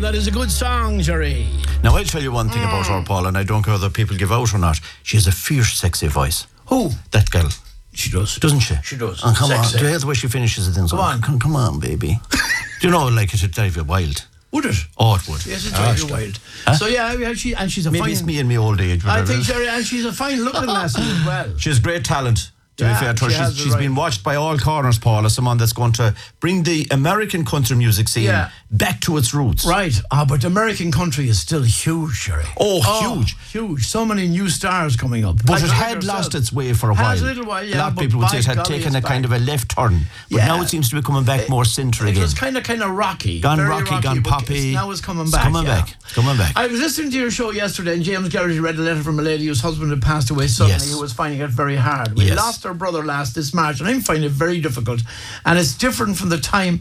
that is a good song, Jerry. Now, I'll tell you one thing about her, Paul, and I don't care whether people give out or not. She has a fierce, sexy voice. Who? That girl. She does. Doesn't she? She does. Oh, come Sexy. on. Do you hear the way she finishes it? Come on. Come on, baby. Do you know, like, it'd drive you wild. Would it? Oh, it would. Yes, it's very wild. Huh? So, yeah, she's a Maybe fine... it's me and me old age. I think, Jerry, and she's a fine-looking lassie as well. She has great talent. To be fair to her, she's been watched by all corners, Paul, as someone that's going to bring the American country music scene back to its roots. Right. But American country is still huge, Sherry. Huge. Huge. So many new stars coming up. But it had lost its way for a while. Has a little while, yeah. A lot of people would say it had taken a kind of a left turn. But now it seems to be coming back more centre again. It was kind of rocky. Gone rocky, gone poppy. Now it's coming back. It's coming back. I was listening to your show yesterday, and James Garrity read a letter from a lady whose husband had passed away suddenly, who was finding it very hard. We lost our brother this March, and I'm finding it very difficult. And it's different from the time,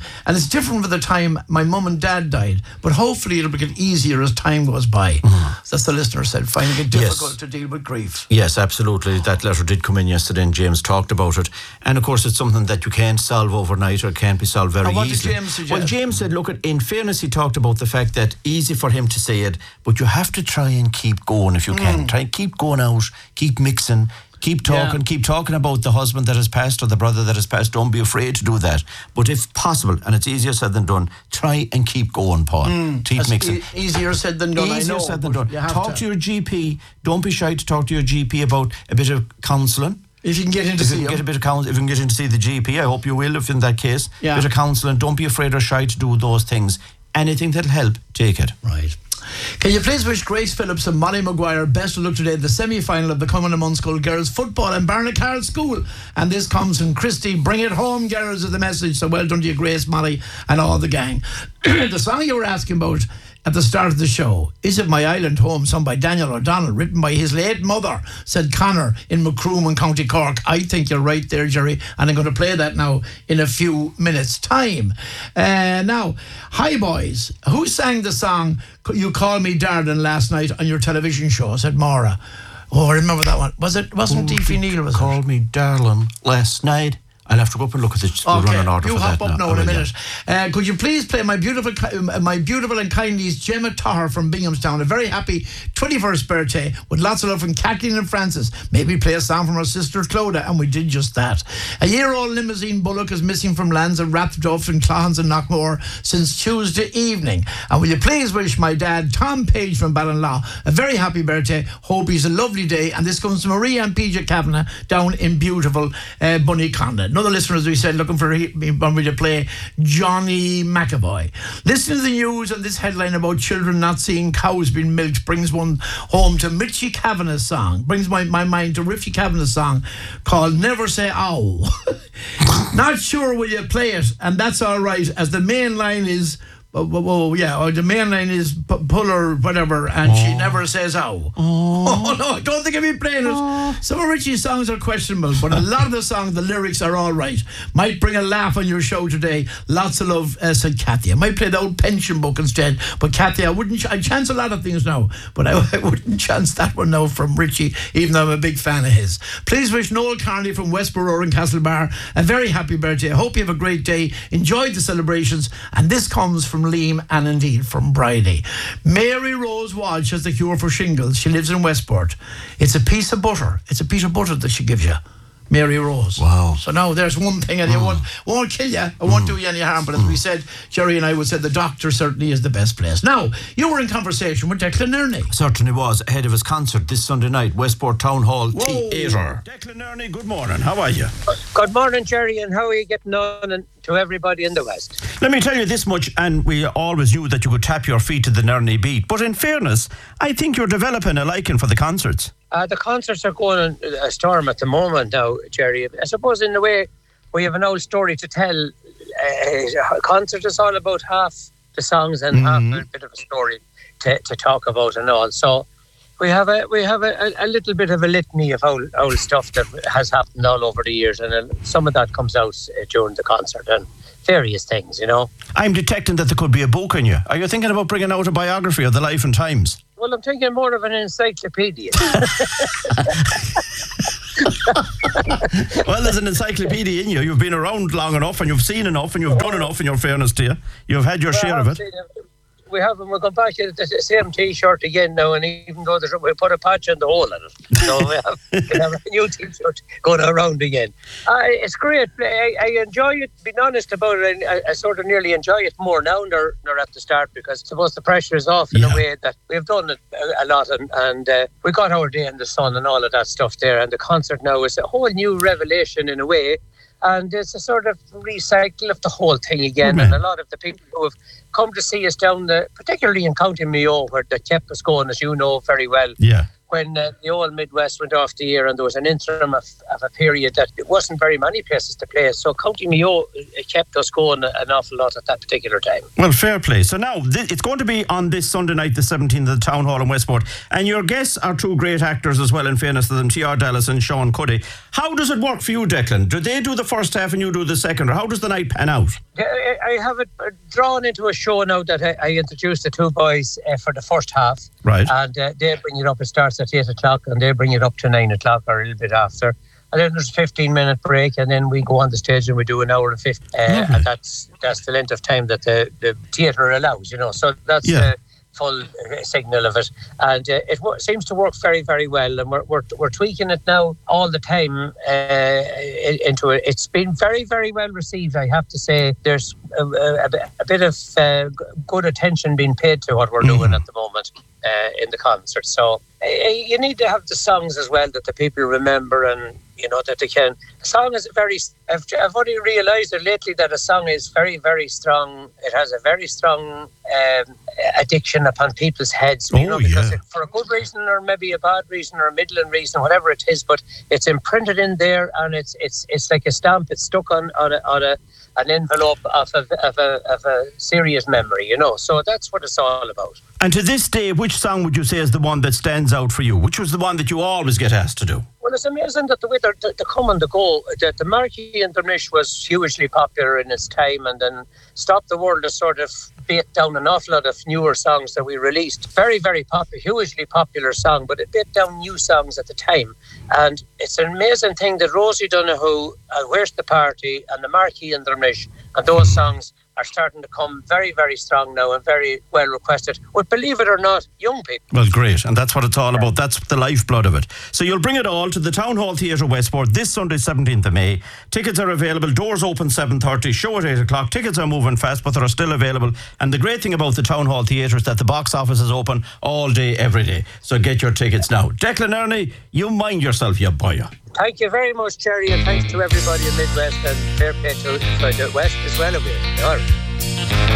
my mum and dad died. But hopefully it'll get easier as time goes by. That's the listener said, finding it difficult to deal with grief. Yes, absolutely. That letter did come in yesterday, and James talked about it. And of course, it's something that you can't solve overnight, or can't be solved very easily. What did James suggest? Well, James said, look, in fairness, he talked about the fact that easy for him to say it, but you have to try and keep going if you can. Try and keep going out, keep mixing. Keep talking about the husband that has passed or the brother that has passed. Don't be afraid to do that. But if possible, and it's easier said than done, try and keep going, Paul. Keep mixing. Easier said than done, Easier said than done. Talk to your GP. Don't be shy to talk to your GP about a bit of counselling. If you can get in to see him. If you can get in to see the GP, I hope you will, if in that case. A bit of counselling. Don't be afraid or shy to do those things. Anything that'll help, take it. Right. Can you please wish Grace Phillips and Molly Maguire best of luck today at the semi-final of the Cumann and Munn Girls Football in Barnacarl School? And this comes from Christy. Bring it home, girls, is the message. So well done to you, Grace, Molly, and all the gang. The song you were asking about at the start of the show, Is It My Island Home, sung by Daniel O'Donnell, written by his late mother, said Connor in Macroom in County Cork. I think you're right there, Jerry, and I'm going to play that now in a few minutes' time. Now, hi boys, who sang the song You Call Me Darling last night on your television show? Said Maura. Oh, I remember that one. Wasn't Deefy Neal, was it? Called me darling last night. I'll have to go up and look at the running order for that. You hop up now in a minute. Could you please play my beautiful and kind niece Gemma Tahar from Binghamstown? A very happy 21st birthday with lots of love from Kathleen and Francis. Maybe play a song from her sister Clodagh, and we did just that. A year-old limousine Bullock is missing from lands of Rathduff and Clohans and Knockmore since Tuesday evening. And will you please wish my dad Tom Page from Ballinlaw a very happy birthday. Hope he's a lovely day. And this comes from Maria and PJ Kavanagh down in beautiful Bunnyconda. Another listener, as we said, looking for me to play Johnny McAvoy. Listening to the news and this headline about children not seeing cows being milked brings one home to Richie Kavanagh's song. Brings my mind to Richie Kavanagh's song called Never Say Ow. Not sure will you play it, and that's all right, as the main line is... or the main line is pull or whatever, and she never says ow. Oh no, I don't think I'll be playing it. Some of Richie's songs are questionable, but a lot of the songs, the lyrics are all right. Might bring a laugh on your show today. Lots of love, said Kathy. I might play the old pension book instead, but Kathy, I'd chance a lot of things now, but I wouldn't chance that one now from Richie, even though I'm a big fan of his. Please wish Noel Carney from Westborough in Castlebar a very happy birthday. I hope you have a great day. Enjoy the celebrations, and this comes from Liam and indeed from Bridie. Mary Rose Walsh has the cure for shingles. She lives in Westport. It's a piece of butter. It's a piece of butter that she gives you. Mary Rose. Wow. So now there's one thing, and it won't kill you. It won't do you any harm. But as we said, Jerry and I would say the doctor certainly is the best place. Now, you were in conversation with Declan Ernie. Certainly was, ahead of his concert this Sunday night, Westport Town Hall Theatre. Declan Ernie, good morning. How are you? Good morning, Jerry, and how are you getting on and to everybody in the West? Let me tell you this much, and we always knew that you could tap your feet to the Ernie beat. But in fairness, I think you're developing a liking for the concerts. The concerts are going on a storm at the moment now, Jerry. I suppose in a way we have an old story to tell. A concert is all about half the songs and half a bit of a story to talk about and all. So we have a little bit of a litany of old stuff that has happened all over the years, and some of that comes out during the concert and various things, you know. I'm detecting that there could be a book in you. Are you thinking about bringing out a biography of the life and times? Well, I'm thinking more of an encyclopedia. Well, there's an encyclopedia in you. You've been around long enough, and you've seen enough, and you've done enough, in your fairness to you. You've had your share of it. we have them. We'll go back to the same T-shirt again now, and even though we put a patch on the hole in it, so we can have a new T-shirt going around again. It's great. I enjoy it. Being honest about it, I sort of nearly enjoy it more now than at the start, because I suppose the pressure is off in a way that we've done it a lot, and we got our day in the sun and all of that stuff there. And the concert now is a whole new revelation in a way. And it's a sort of recycle of the whole thing again. And a lot of the people who have come to see us down, particularly in County Mayo, where they kept us going, as you know very well. Yeah. When the old Midwest went off the air and there was an interim of a period that it wasn't very many places to play. So County Mayo kept us going an awful lot at that particular time. Well, fair play. So now it's going to be on this Sunday night, the 17th, at the Town Hall in Westport. And your guests are two great actors as well, in fairness to them, T.R. Dallas and Sean Cuddy. How does it work for you, Declan? Do they do the first half and you do the second? Or how does the night pan out? I have it drawn into a show now that I introduced the two boys for the first half. Right. And they bring it up. It starts at 8 o'clock and they bring it up to 9 o'clock or a little bit after. And then there's a 15-minute break, and then we go on the stage and we do an hour and 50. And that's the length of time that the theatre allows, you know. So that's the full signal of it. And it seems to work very, very well. And we're tweaking it now all the time into it. It's been very, very well received, I have to say. There's a bit of good attention being paid to what we're doing at the moment in the concert. So you need to have the songs as well that the people remember, and you know that they can. A song is I've only realised it lately that a song is very, very strong. It has a very strong addiction upon people's heads. Because for a good reason, or maybe a bad reason, or a middling reason, whatever it is, but it's imprinted in there, and it's like a stamp. It's stuck on an envelope of a serious memory, you know. So that's what it's all about. And to this day, which song would you say is the one that stands out for you? Which was the one that you always get asked to do? Well, it's amazing that the way the come and the go, that the Marquee and Drumnish was hugely popular in its time, and then Stop the World has sort of beat down an awful lot of newer songs that we released. Very, very popular, hugely popular song, but it beat down new songs at the time. And it's an amazing thing that Rosie Donoghue, Where's the Party, and the Marquee and Drumnish, and those songs are starting to come very, very strong now and very well requested. Well, believe it or not, young people. Well, great. And that's what it's all about. That's the lifeblood of it. So you'll bring it all to the Town Hall Theatre Westport this Sunday, 17th of May. Tickets are available. Doors open 7:30, show at 8 o'clock. Tickets are moving fast, but they're still available. And the great thing about the Town Hall Theatre is that the box office is open all day, every day. So get your tickets now. Declan Ernie, you mind yourself, you boy. Thank you very much, Jerry, and thanks to everybody in Midwest, and fair play to the West as well. All right.